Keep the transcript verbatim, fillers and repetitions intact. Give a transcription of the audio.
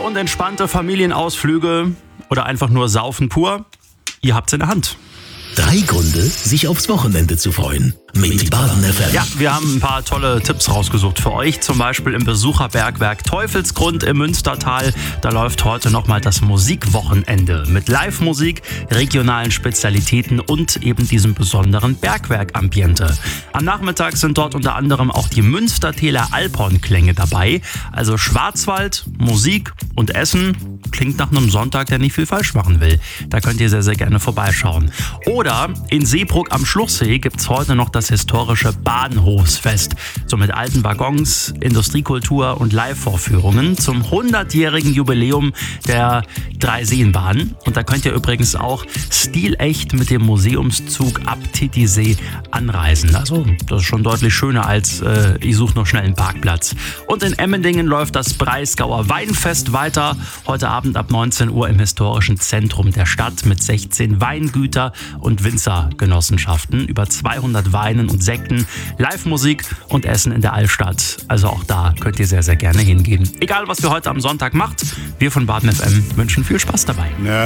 und entspannte Familienausflüge oder einfach nur saufen pur, ihr habt's in der Hand. Drei Gründe, sich aufs Wochenende zu freuen. Mit Baden F M. Ja, wir haben ein paar tolle Tipps rausgesucht für euch. Zum Beispiel im Besucherbergwerk Teufelsgrund im Münstertal. Da läuft heute nochmal das Musikwochenende mit Live-Musik, regionalen Spezialitäten und eben diesem besonderen Bergwerk-Ambiente. Am Nachmittag sind dort unter anderem auch die Münstertäler Alphornklänge dabei. Also Schwarzwald, Musik und Essen. Klingt nach einem Sonntag, der nicht viel falsch machen will. Da könnt ihr sehr, sehr gerne vorbeischauen. Oder in Seebrugg am Schluchsee gibt's heute noch das historische Bahnhofsfest. So mit alten Waggons, Industriekultur und Live-Vorführungen zum hundertjährigen Jubiläum der Dreiseenbahn. Und da könnt ihr übrigens auch stilecht mit dem Museumszug ab Titisee anreisen. Also das ist schon deutlich schöner als äh, ich suche noch schnell einen Parkplatz. Und in Emmendingen läuft das Breisgauer Weinfest weiter. Heute Abend ab neunzehn Uhr im historischen Zentrum der Stadt mit sechzehn Weingüter und Winzergenossenschaften, über zweihundert Weinen und Sekten, Live-Musik und Essen in der Altstadt. Also auch da könnt ihr sehr, sehr gerne hingehen. Egal, was ihr heute am Sonntag macht, wir von Baden F M wünschen viel Spaß dabei. Ja.